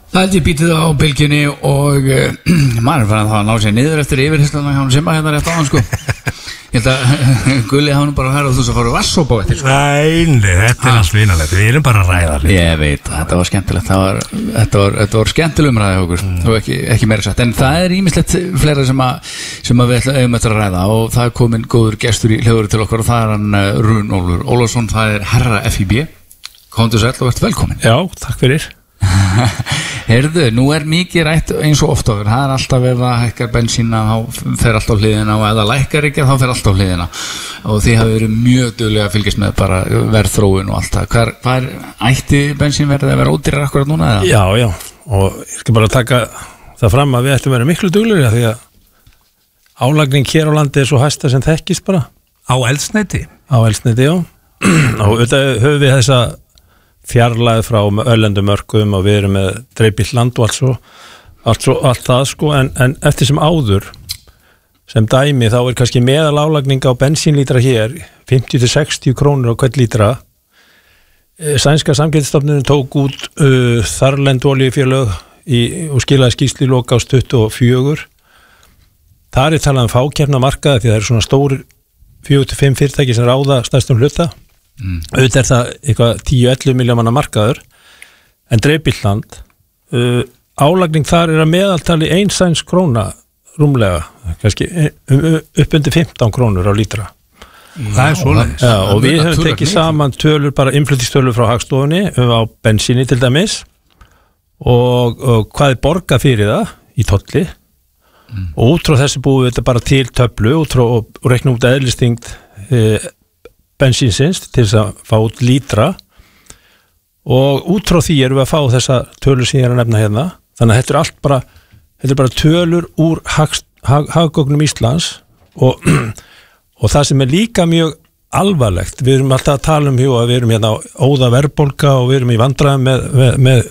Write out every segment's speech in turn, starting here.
Það held ég bítið á bylgjunni og maður fann að það ná sér niður eftir yfirheyrsluna hjá hann sem að hérna rétt á hann sko. Ég held að Gulli hafa nú bara hærað þú sem fóru vassópa á eftir sko. Nei, þetta er hans vinalegt, við erum bara að ræða hluti. Ég veit, þetta var skemmtilegt, þetta var skemmtileg umræði okkur og ekki meira satt, en það er ýmislegt fleira sem að við eigum eftir að ræða og það er komin góður gestur í hljóður til okkar og það er hann Runólfur Ólafsson, það er herra FIB. Komdu sæll og ert velkomin. Já, takk fyrir. Heyrðu, nú er mikið rætt eins og oft á það er alltaf ef það hækkar bensína þá fer allt á hliðina og ef það lækkar ekki þá fer allt á hliðina og þið hafa verið mjög duglega að fylgjast með bara verðþróun og allt það hvað ætti bensínverðið að vera ódýrar akkurat núna? Já, og ég skal bara taka það fram að við ættum að vera miklu duglegri því að álagning hér á landi er svo hæsta sem þekkist bara Á eldsneyti, já og auðvitað höfum við þessa fjarlægð frá öllendum mörkum og við erum með dreifbýlt land og allt það sko en eftir sem áður sem dæmi þá er kannski meðal álagning á bensínlítra hér 50-60 krónur á hvern lítra. Sænska samkeppnisstofnunin tók út þarlend olíufélög og skilaði skýrslu í lok árs 24. Þar er talað fákeppna markaði því það eru svona stórir 4-5 fyrirtæki sem ráða stærstum hluta. Auðvitað er það eitthvað 10-11 milljóna markaður en dreifbýlt land álagning þar er að meðaltali 1 sænsk króna rúmlega kannski upp undir 15 krónur á lítra. það er svoleiðis. Já, og við höfum tekið saman tölur bara innflutningstölur frá Hagstofunni á bensíni til dæmis og hvað er borgað fyrir það í tolli og út frá þessu búum við þetta bara til töflu og reiknum út eðlisþyngd bensínsins til þess að fá út lítra og út frá því erum við að fá þessa tölur sem ég er að nefna hérna þannig að þetta er bara tölur úr haggögnum Íslands og það sem er líka mjög alvarlegt, við erum alltaf að tala um að við erum hérna óða verðbólga og við erum í vandræðum með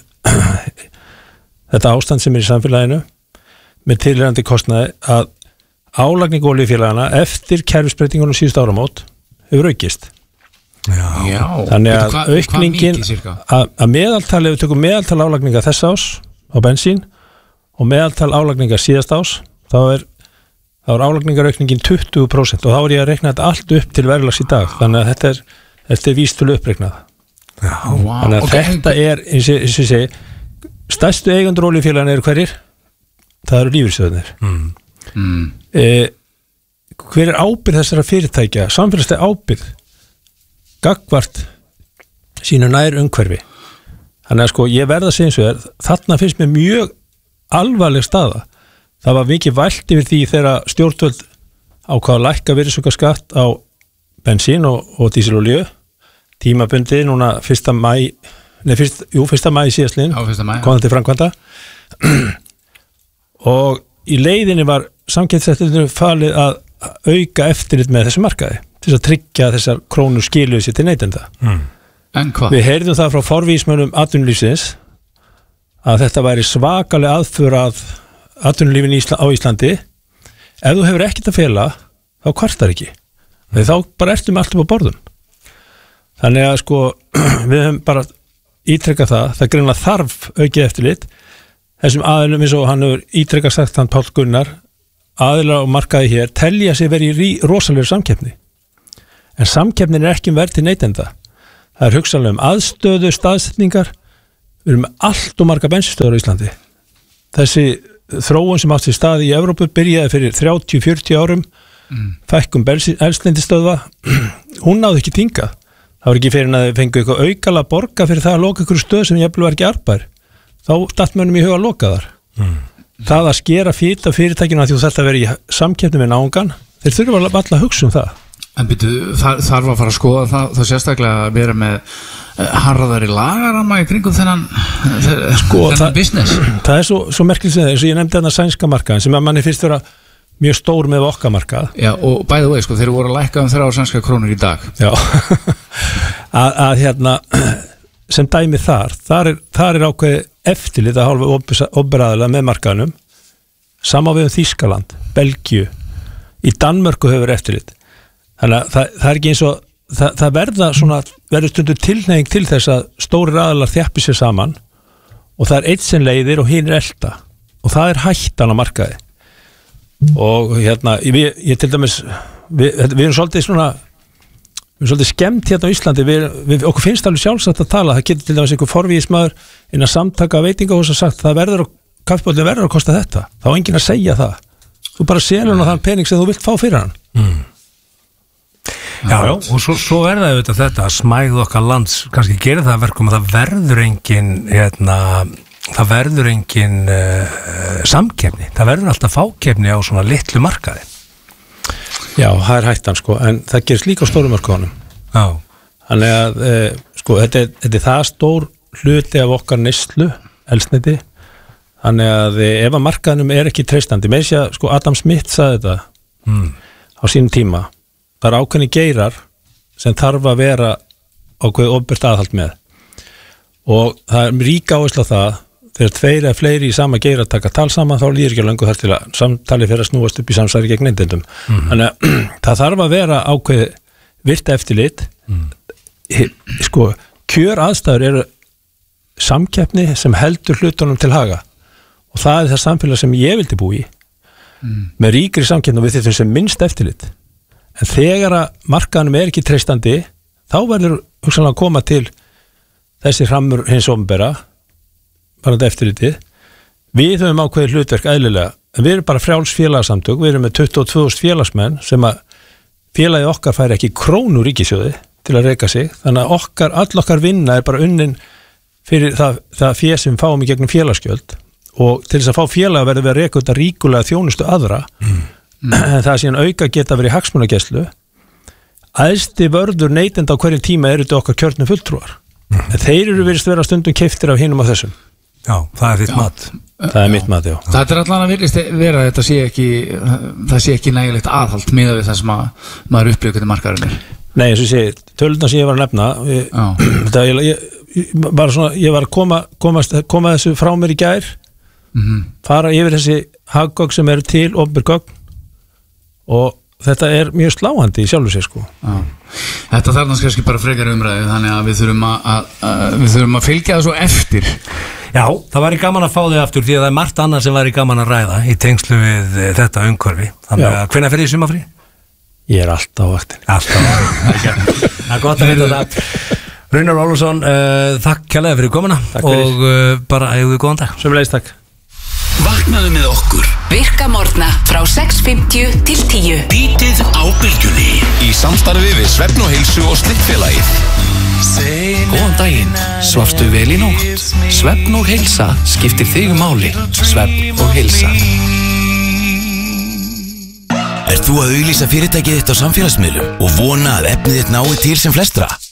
þetta ástand sem er í samfélaginu með tilheyrandi kostnaði að álagning olíufélagana eftir kerfisbreytingunum síðustu áramót hefur aukist. Já. Þannig að aukningin að meðaltali, við tökum meðaltal álagninga þess ás á bensín og meðaltal álagninga síðast ás þá er álagningaraukningin 20% og þá er ég að reikna þetta allt upp til verðlags í dag þannig að þetta er vísitölu uppreiknað. Þannig að þetta er eins og ég segi stærstu eigendur olíufélagana eru hverjir? Það eru lífeyrissjóðirnir. Hver er ábyrgð þessara fyrirtækja, samfélagslega ábyrgð gagnvart sínu nær umhverfi. Þannig að sko ég verð að segja eins og þarna finnst mér mjög alvarleg staða. Það var mikið vælt yfir því þegar stjórnvöld ákvað að lækka virðisaukaskatt á bensín og dísilolíu tímabundið núna 1. maí síðastliðinn kom það til framkvæmda og í leiðinni var Samkeppniseftirlitinu falið að auka eftirlit með þessu markaði til að tryggja þessar krónur skiluðu sér til neytenda. En hvað? Við heyrðum það frá forvísmönnum atvinnulífsins að þetta væri svakaleg aðför að atvinnulífin á Íslandi. Ef þú hefur ekkert að fela þá kvartar ekki. Þá bara ertu með allt upp á borðum. Þannig að sko við höfum bara ítrekkað það greinilega þarf aukið eftirlit. Þessum aðilum eins og hann hefur ítrekkað sagt hann Páll Gunnar aðilar á markaði hér telja sig verið í rosalegri samkeppni. En samkeppnin er ekki verð til neytenda. Það er hugsanlega aðstöðu, staðsetningar. Við erum með allt og marga bensinstöðvar á Íslandi. Þessi þróun sem átt sér stað í Evrópu byrjaði fyrir 30-40 árum. Fækkun eldsneytistöðva. Hún náði ekki þingað. Það var ekki fyrir að þau fengu eitthvað aukala borga fyrir það að loka ykkur stöð sem jafnvel var ekki arðbær. Þá datt mönnum í huga að loka þar. Það að skera fýta fyrirtækina því þú þarft að vera í samkeppni með náungan, þeir þurfa alltaf að hugsa um það. En byrju, þarf að fara að skoða það sérstaklega að vera með harðari lagaramma í kringum þennan business. Það er svo merkilegt sem það, eins og ég nefndi þarna sænska markaðin sem að manni fyrst vera mjög stór með okkar markað. Já, og by the way, sko, þeir voru að lækka 3 sænska krónur í dag. Já, að hérna, sem dæmi þar er ákveðið eftirlit að hálfa opinberaðilega með markaðnum, sama við Þýskaland, Belgíu, í Danmörku hefur eftirlit. Þannig að það er ekki eins og það verður stundu tilhneiging til þess að stórir aðilar þjappi sér saman og það er eitt sem leiðir og hinn er elda og það er hættan á markaði og hérna ég til dæmis við erum svolítið svona við erum svolítið skemmt hérna á Íslandi okkur finnst alveg sjálfsagt að tala, það getur til dæmis einhver forvígismaður innan samtaka veitingahús að sagt það verður kaffibóllinn verður að kosta þetta, þá er enginn að segja það þú bara selur hann á þann pening sem þú vilt fá fyrir hann Já, og svo er það auðvitað þetta að smæð okkar lands kannski gerir það verkum að það verður engin samkeppni, það verður alltaf fákeppni á svona litlu markaði. Já, það er hættan sko, en það gerist líka á stórum markaðunum. Já. Þannig að sko, þetta er það stór hluti af okkar neyslu, eldsneyti, þannig að ef að markaðunum er ekki treystandi, með þess að sko Adam Smith sagði þetta á sínum tíma, það er ákveðni geirar sem þarf að vera ákveðið opinbert aðhald með og það er ríka áhersla á það þegar tveir eða fleiri í sama geira taka tal saman þá líður ekki löngu þar til að samtali fyrir að snúast upp í samsæri gegn neytendum þannig að það þarf að vera ákveðið virta eftirlit sko kjör aðstæður eru samkeppni sem heldur hlutunum til haga og það er það samfélag sem ég vildi búi í með ríkri samkeppni og við þessum sem minnst eftirlit en þegar að markaðanum er ekki treystandi þá verður hugsanlega að koma til þessi hrammur hins opinbera bara eftirlitið við höfum ákveðið hlutverk eðlilega en við erum bara frjáls félagsamtök við erum með 22.000 félagsmenn sem að félagið okkar fær ekki krónu ríkissjóði til að reka sig þannig að all okkar vinna er bara unnin fyrir það fé sem við fáum í gegnum félagsgjöld og til þess að fá félag verður við að reka út að ríkulega þjónustu aðra en það síðan auka geta verið hagsmunagæslu æðsti vörður neytenda á hverjum tíma eru þetta okkar kjörnum fulltrúar en þeir eru virðist vera stundum keyptir af hinum á þessum Já, það er þitt mat Það er mitt mat, já Það er allan að virðist vera að það sé ekki nægilegt aðhald miðað við það sem maður upplifir hvernig markaðurinn er Nei, eins og ég segi, tölurnar sem ég var að nefna ég var að koma þessu frá mér í gær fara yfir þessi haggögn sem eru til opinber gögn og þetta er mjög sláandi í sjálfu sér sko Þetta þarf kannski bara frekar umræði þannig að við þurfum að fylgja það svo eftir Já, það væri gaman að fá þig aftur því að það er margt annað sem væri gaman að ræða í tengslu við þetta umhverfi þannig að hvenær fer ég í sumarfrí? Ég er alltaf á vaktinni Alltaf á vaktinni Það er gott að vita það Rúnar Ólafsson, þakk kærlega fyrir komuna og bara eigðu góðan dag Sömuleiðis takk Vaknaðu með okkur Virka morgna frá 6:50 til 10 Bítið á bylgjunni Í samstarfi við Svefn og Heilsu og Slittfélagið Góðan daginn, svafstu vel í nótt Svefn og Heilsa skiptir þig máli Svefn og Heilsa Ert þú að auglýsa fyrirtækið þitt á samfélagsmiðlum og vona að efnið þitt nái til sem flestra?